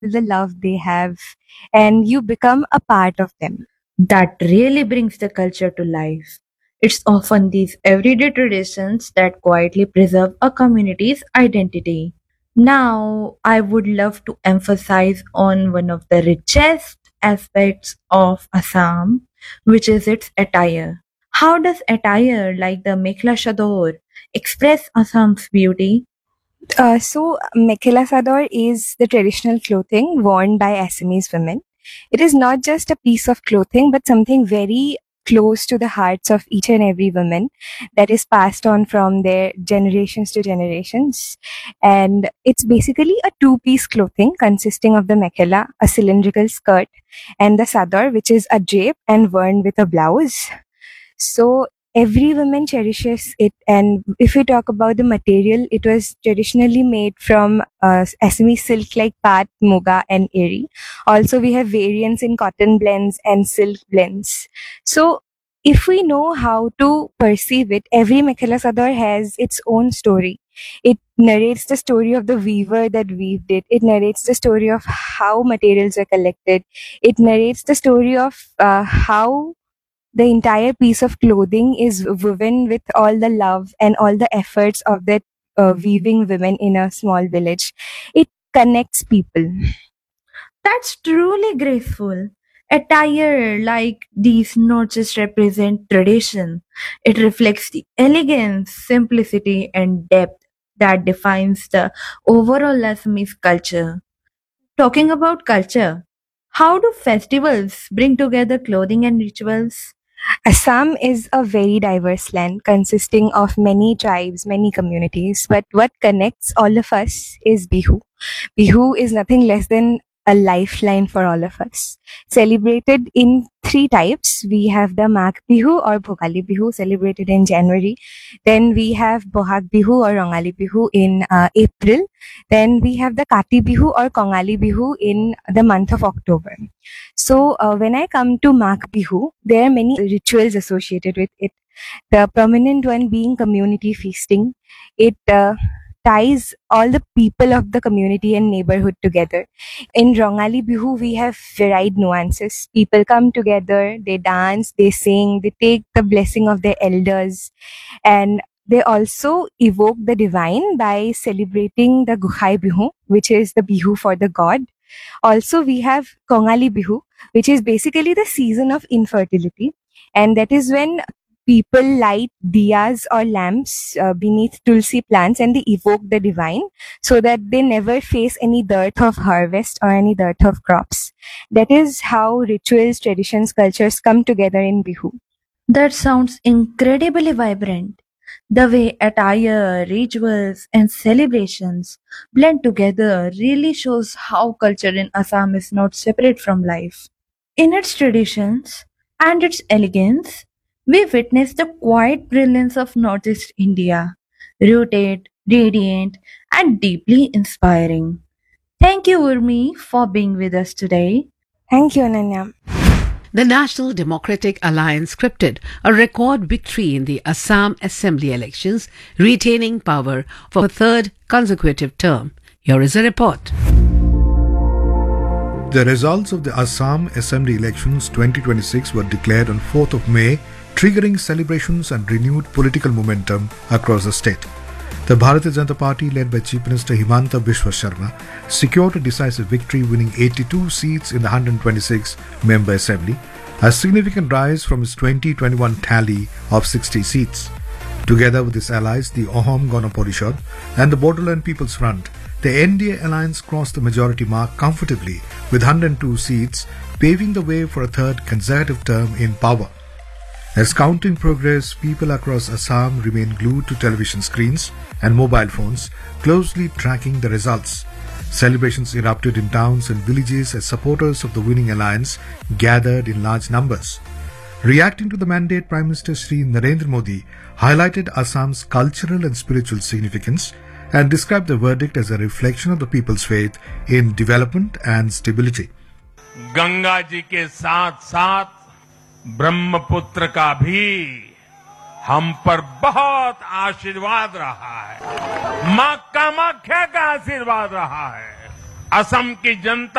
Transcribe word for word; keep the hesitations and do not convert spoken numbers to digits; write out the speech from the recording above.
the love they have, and you become a part of them. That really brings the culture to life. It's often these everyday traditions that quietly preserve a community's identity. Now, I would love to emphasize on one of the richest aspects of Assam, which is its attire. How does attire like the Mekhla Chador express Assam's beauty? Uh, so, Mekhela Sador is the traditional clothing worn by Assamese women. It is not just a piece of clothing, but something very close to the hearts of each and every woman that is passed on from their generations to generations. And it's basically a two piece clothing consisting of the Mekhela, a cylindrical skirt, and the Sador, which is a drape and worn with a blouse. So every woman cherishes it. And if we talk about the material, it was traditionally made from uh, Assamese silk like Pat, Muga, and Eri. Also, we have variants in cotton blends and silk blends. So if we know how to perceive it, every Mekhela Sador has its own story. It narrates the story of the weaver that weaved it. It narrates the story of how materials were collected. It narrates the story of uh, how the entire piece of clothing is woven with all the love and all the efforts of that uh, weaving women in a small village. It connects people. That's truly graceful. Attire like these not just represent tradition, it reflects the elegance, simplicity, and depth that defines the overall Assamese culture. Talking about culture, how do festivals bring together clothing and rituals? Assam is a very diverse land consisting of many tribes, many communities, but what connects all of us is Bihu. Bihu is nothing less than a lifeline for all of us. Celebrated in three types. We have the Magh Bihu or Bhogali Bihu celebrated in January. Then we have Bohag Bihu or Rongali Bihu in uh, April. Then we have the Kati Bihu or Kongali Bihu in the month of October. So uh, when I come to Magh Bihu, there are many rituals associated with it. The prominent one being community feasting. It uh, ties all the people of the community and neighborhood together. In Rongali Bihu, we have varied nuances. People come together, they dance, they sing, they take the blessing of their elders, and they also evoke the divine by celebrating the Gukhai Bihu, which is the Bihu for the god. Also, we have Kongali Bihu, which is basically the season of infertility. And that is when people light diyas or lamps uh, beneath tulsi plants and they evoke the divine so that they never face any dearth of harvest or any dearth of crops. That is how rituals, traditions, cultures come together in Bihu. That sounds incredibly vibrant. The way attire, rituals, and celebrations blend together really shows how culture in Assam is not separate from life. In its traditions and its elegance, we witness the quiet brilliance of Northeast India, rooted, radiant, and deeply inspiring. Thank you, Urmi, for being with us today. Thank you, Ananya. The National Democratic Alliance scripted a record victory in the Assam Assembly elections, retaining power for a third consecutive term. Here is a report. The results of the Assam Assembly elections twenty twenty-six were declared on fourth of May, triggering celebrations and renewed political momentum across the state. The Bharatiya Janata Party, led by Chief Minister Himanta Biswa Sharma, secured a decisive victory, winning eighty-two seats in the one hundred twenty-six member assembly, a significant rise from its twenty twenty-one tally of sixty seats. Together with its allies, the Ahom Gana Parishad and the Borderland People's Front, the N D A alliance crossed the majority mark comfortably with one hundred two seats, paving the way for a third consecutive term in power. As counting progressed, people across Assam remained glued to television screens and mobile phones, closely tracking the results. Celebrations erupted in towns and villages as supporters of the winning alliance gathered in large numbers. Reacting to the mandate, Prime Minister Shri Narendra Modi highlighted Assam's cultural and spiritual significance and described the verdict as a reflection of the people's faith in development and stability. Ganga ji के साथ साथ ब्रह्मपुत्र का भी हम पर बहुत आशीर्वाद रहा है, मां कामाख्या का आशीर्वाद रहा है असम की जनता